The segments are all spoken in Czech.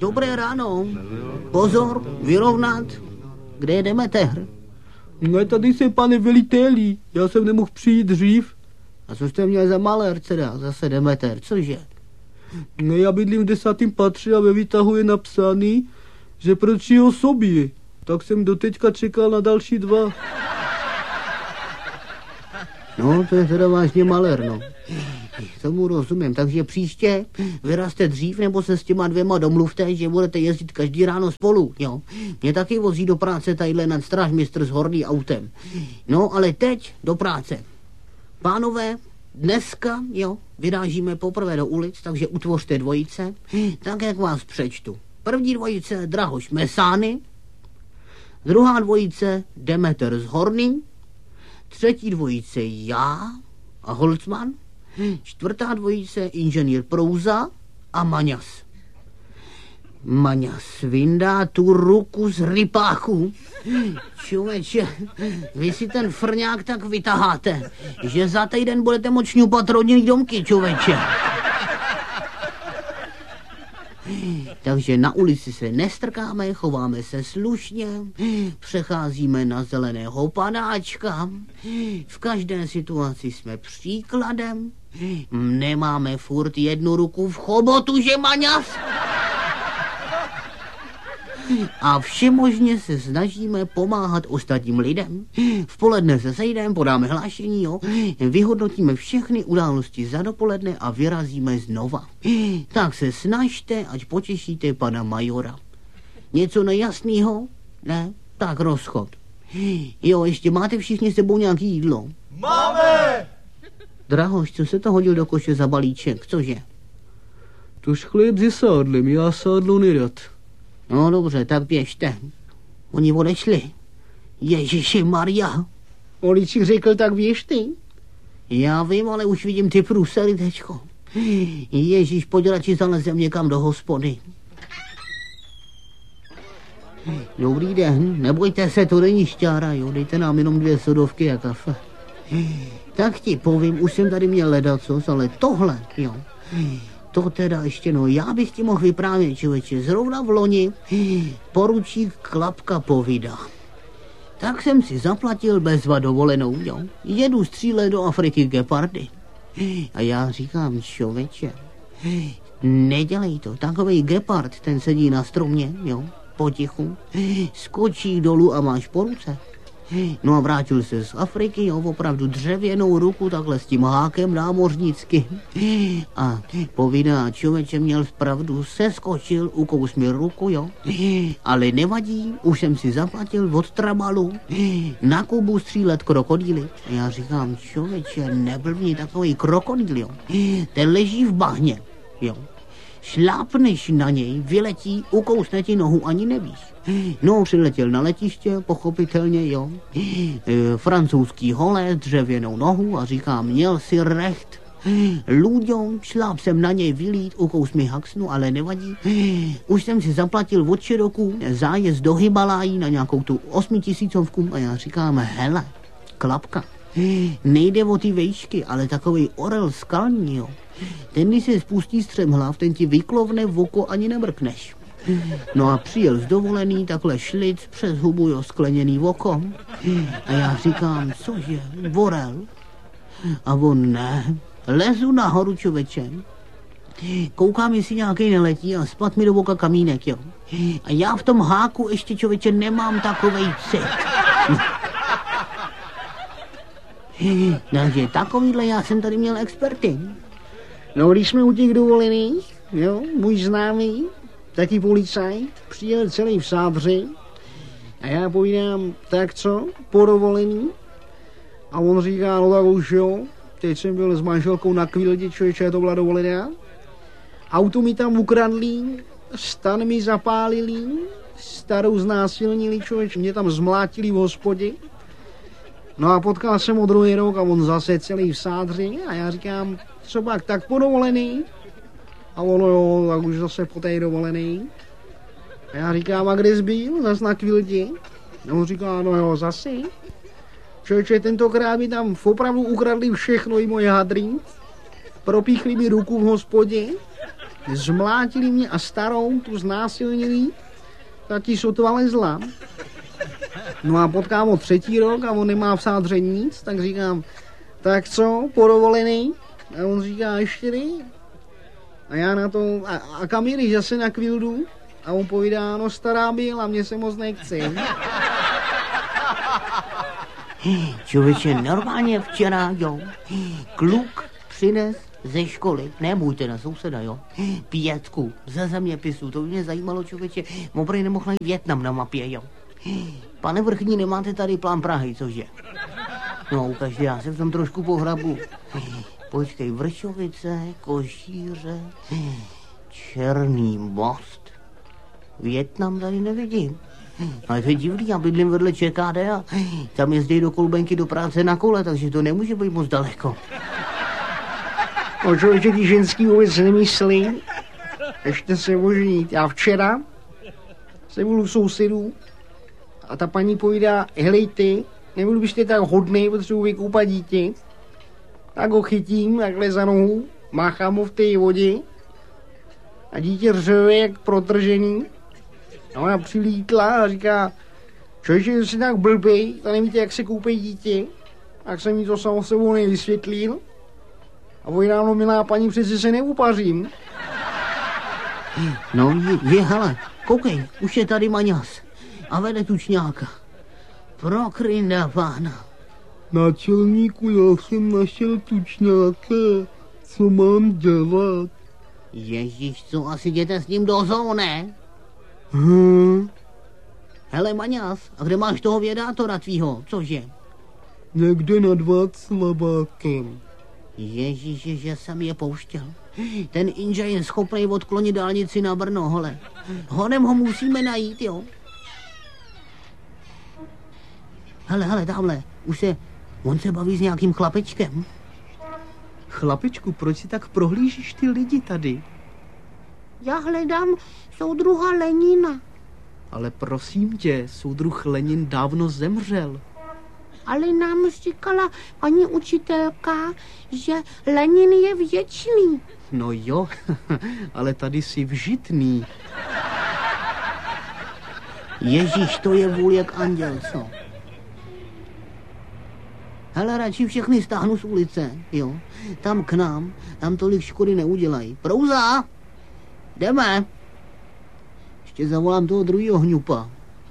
Dobré ráno. Pozor, vyrovnat. Kde je Demeter? No tady jsem, pane veliteli, já jsem nemohl přijít dřív. A co jste měl za malér, teda? Zase Demeter, cože? No já bydlím v 10. patře a ve výtahu je napsaný, že proč jeho sobě. Tak jsem doteďka čekal na další 2. No, to je teda vážně malér, no. Tomu rozumím, takže příště vyrazte dřív, nebo se s těma 2 domluvte, že budete jezdit každý ráno spolu, jo. Mě taky vozí do práce tadyhle nadstrážmistr s horný autem. No, ale teď do práce. Pánové, dneska, jo, vyrážíme poprvé do ulic, takže utvořte dvojice, tak jak vás přečtu. První dvojice Drahoš Mesány, druhá dvojice Demeter s Horným, třetí dvojice já a Holcman, čtvrtá dvojice inženýr Prouza a Maňas. Maňas vyndá tu ruku z rypáku. Člověče, vy si ten frňák tak vytaháte, že za týden budete moct šňupat rodinný domky, člověče. Takže na ulici se nestrkáme, chováme se slušně, přecházíme na zeleného panáčka, v každé situaci jsme příkladem, nemáme furt jednu ruku v chobotu, že Maňas? A všemožně se snažíme pomáhat ostatním lidem. V poledne se sejdeme, podáme hlášení, jo? Vyhodnotíme všechny události za dopoledne a vyrazíme znova. Tak se snažte, ať potěšíte pana majora. Něco nejasného? Ne? Tak rozchod. Jo, ještě máte všichni s sebou nějaký jídlo? Máme! Drahoš, co se to hodil do koše za balíček, cože? Tož chléb se sádlem, já sádlo nerad. No dobře, tak běžte. Oni odešli. Ježiši Maria. Oličík řekl, tak běž ty. Já vím, ale už vidím ty průsery, tečko. Ježíš, pojď radši zalezem někam do hospody. Dobrý den, nebojte se, to není šťára, jo, dejte nám jenom 2 sodovky a kafe. Tak ti povím, už jsem tady měl ledacos, ale tohle, jo. To teda ještě, no, já bych ti mohl vyprávět, člověče, zrovna v loni poručík Klapka povídá. Tak jsem si zaplatil bezva dovolenou, jo. Jedu střílet do Afriky gepardy. A já říkám, člověče, nedělej to, takovej gepard, ten sedí na stromě, jo, potichu, skočí dolů a máš po ruce. No a vrátil se z Afriky, jo, opravdu dřevěnou ruku, takhle s tím hákem námořnicky. A povídá, člověče, měl pravdu, seskočil, ukous mi ruku, jo. Ale nevadí, už jsem si zaplatil od Trabalu na Kubu střílet krokodýly. Já říkám, člověče, neblbni, takový krokodýl, jo. Ten leží v bahně, jo. Šlápneš na něj, vyletí, ukousne ti nohu, ani nevíš. No, přiletěl na letiště, pochopitelně, jo. Francouzský holé, dřevěnou nohu a říká, měl si recht. Lůďou, šláp jsem na něj vylít, ukous mi haxnu, ale nevadí. Už jsem si zaplatil od Čeroku zájezd do Himalají na nějakou tu 8000 a já říkám, hele, Klapka, nejde o ty vejšky, ale takovej orel skalní, jo. Ten, když se spustí střemhlav, ten ti vyklovne v oko, ani nemrkneš. No a přijel z dovolený, takhle šlic přes hubu, jo, skleněný oko. A já říkám, cože, orel? A on ne, lezu nahoru, člověče. Koukám, jestli nějaký neletí a spad mi do oka kamínek, jo. A já v tom háku ještě, člověče, nemám takovej cit. Takže takovýhle já jsem tady měl experty. No, když jsme u těch dovolených, jo, můj známý, taky policajt, přijel celý v sádři a já povídám, tak co, po dovolený? A on říká, no tak už jo, teď jsem byl s manželkou na Kvildě, člověče, to byla dovolená. Auto mi tam ukradli, stan mi zapálili, starou znásilnili, člověče, mě tam zmlátili v hospodě. No a potkal jsem ho druhý rok a on zase celý v sádři a já říkám, co pak, tak po dovolený? A ono jo, tak už zase po té dovolený. A já říkám, a kde jsi byl? Zas na Kvildě? A on říká, no jo, zase. Člověče, tentokrát mi tam opravdu ukradli všechno, i moje hadry. Propíchli mi ruku v hospodě. Zmlátili mě a starou, tu znásilnili, ta ti sotva lezla. No a potkám ho 3. rok a on nemá v sádře nic, tak říkám, tak co, podovolený? A on říká, ještě ne. A já na to, a kam jdeš, zase na kvildu? A on povídá, no stará byla, mě se moc nechce. Člověče, normálně včera, jo, kluk přines ze školy, ne můj teda, souseda, jo, 5 ze zeměpisu, to by mě zajímalo, člověče, opravdu nemohl najít Vietnam na mapě, jo. Pane vrchní, nemáte tady plán Prahy, cože? No, ukažte, já se v tom trošku pohrabu. Počkej, Vršovice, Košíře, Černý Most. Vietnam tady nevidím. Ale to je divný, já bydlím vedle ČKD a tam jezdí do Kolbenky do práce na kole, takže to nemůže být moc daleko. O člověče, ty ženský vůbec nemyslí, ještě se oženit. Já včera jsem byl u sousedů a ta paní povídá, helejte, nebyl byste tak hodnej, potřebuji vykoupat dítě. Tak ho chytím takhle za nohu, máchám ho v té vodě a dítě řve jak protržený. A ona přilítla a říká, člověče, že jsi tak blbej, to nevíte, jak se koupí dítě. Tak jsem jí to samo sebou nevysvětlil. A povídá, no milá paní, přeci se neupařím. No, hele, koukej, už je tady Maňas a vede tučňáka. Pro krynda pána. Náčelníku, já jsem našel tučňáka, co mám dělat? Ježíš, co asi jděte s ním do zoo, ne? Hele, Maňas, a kde máš toho vědátora tvýho, cože? Někde nad Václavákem. Ježíši, že jsem je pouštěl. Ten Inže je schopný odklonit dálnici na Brno, hele. Honem ho musíme najít, jo. Hele, tamhle, on se baví s nějakým chlapečkem. Chlapečku, proč si tak prohlížíš ty lidi tady? Já hledám soudruha Lenina. Ale prosím tě, soudruh Lenin dávno zemřel. Ale nám říkala paní učitelka, že Lenin je věčný. No jo, ale tady jsi vžitný. Ježíš, to je vůl jak anděl, co? Hele, radši všechny stáhnu z ulice, jo. Tam k nám, tam tolik škody neudělají. Prouza! Jdeme! Ještě zavolám toho druhýho hňupa.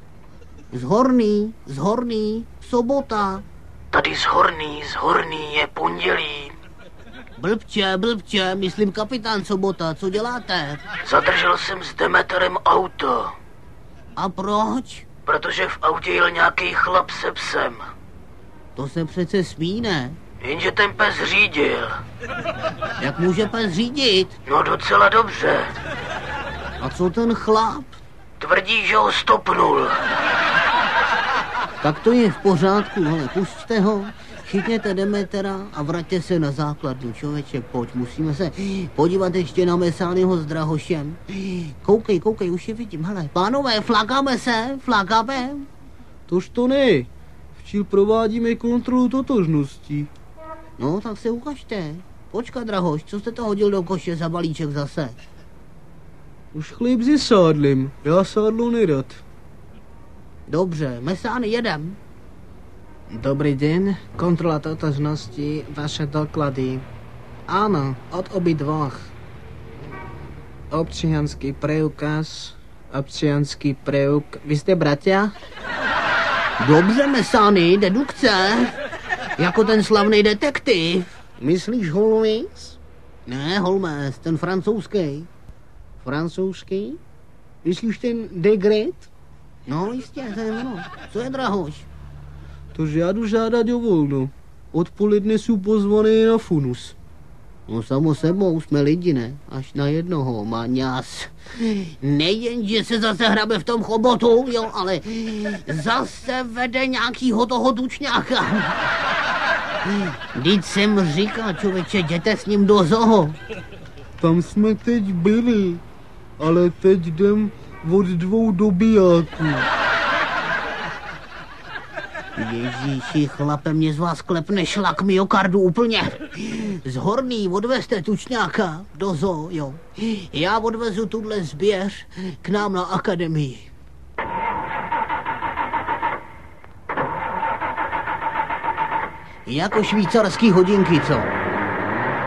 Z Horný, sobota. Tady z Horný je pondělí. Blbče, myslím kapitán Sobota, co děláte? Zadržel jsem s Demeterem auto. A proč? Protože v autě jel nějaký chlap se psem. To se přece smí, ne? Jenže ten pes řídil. Jak může pes řídit? No docela dobře. A co ten chlap? Tvrdí, že ho stopnul. Tak to je v pořádku, ale pusťte ho, chytněte Demetera a vraťte se na základnu, člověče, pojď, musíme se podívat ještě na Mesányho s Drahošem. Koukej, už je vidím, hele, pánové, flakáme? Tož to ne, včil provádíme kontrolu totožnosti. No, tak se ukažte. Počkat, Drahoš, co jste to hodil do koše za balíček zase? Už chléb se sádlem, já sádlo nerad. Dobře, Mesány, jedem. Dobrý den, kontrola totožnosti, vaše doklady. Ano, od obidvoch. Občianský preukaz, občianský Vy jste bratia? Dobře, Mesány, dedukce. Jako ten slavný detektiv. Myslíš Holmes? Ne, Holmes, ten francouzský. Francouzský? Myslíš ten Degret? No, jistě, to je ono. Co je, Drahoš? Tož já jdu žádat o volno. Odpoledne jsou pozvaný na funus. No samo sebou, jsme lidi, ne? Až na jednoho, Maňas. Nejen, že se zase hrabe v tom chobotu, jo, ale zase vede nějakýho toho tučňáka. Vždyť jsem říkal, člověče, jděte s ním do zoo. Tam jsme teď byli, ale teď jdem od 2 dobijáků. Ježíši, chlape, mě z vás klepne šlak myokardu úplně. Z Horný odvezte tučňáka do zoo, jo. Já odvezu tuhle zběř k nám na akademii. Jako švýcarský hodinky, co?